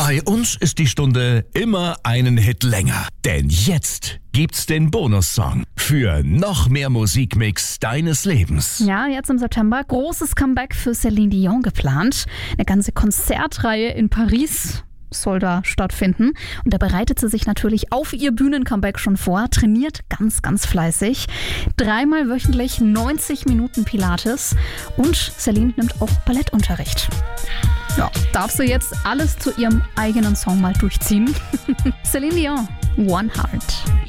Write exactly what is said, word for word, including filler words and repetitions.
Bei uns ist die Stunde immer einen Hit länger. Denn jetzt gibt's den Bonussong für noch mehr Musikmix deines Lebens. Ja, jetzt im September großes Comeback für Celine Dion geplant. Eine ganze Konzertreihe in Paris soll da stattfinden. Und da bereitet sie sich natürlich auf ihr Bühnencomeback schon vor, trainiert ganz, ganz fleißig. Dreimal wöchentlich neunzig Minuten Pilates und Celine nimmt auch Ballettunterricht. Ja, darf sie jetzt alles zu ihrem eigenen Song mal durchziehen. Celine Dion, One Heart.